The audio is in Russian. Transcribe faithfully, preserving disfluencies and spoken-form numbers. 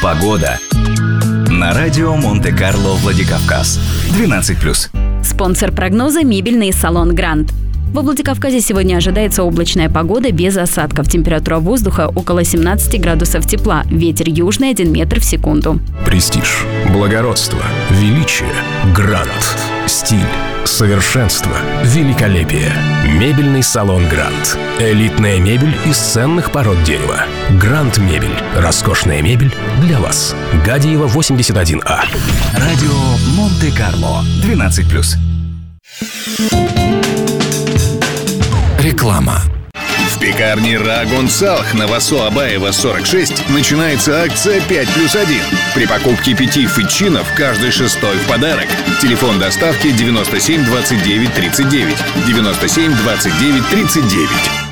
Погода. На радио Монте-Карло, Владикавказ. двенадцать плюс. Спонсор прогноза — мебельный салон «Гранд». Во Владикавказе сегодня ожидается облачная погода без осадков. Температура воздуха около семнадцати градусов тепла. Ветер южный один метр в секунду. Престиж, благородство, величие, грант, стиль, совершенство, великолепие. Мебельный салон «Гранд». Элитная мебель из ценных пород дерева. «Гранд Мебель». Роскошная мебель для вас. Гадиева, восемьдесят один А. Радио Монте-Карло, двенадцать плюс. Реклама. В пекарне Рагон Салх на Васо Абаева сорок шесть начинается акция пять плюс один. При покупке пяти фетчинов каждый шестой в подарок. Телефон доставки девяносто семь двадцать девять тридцать девять. девяносто семь двадцать девять тридцать девять.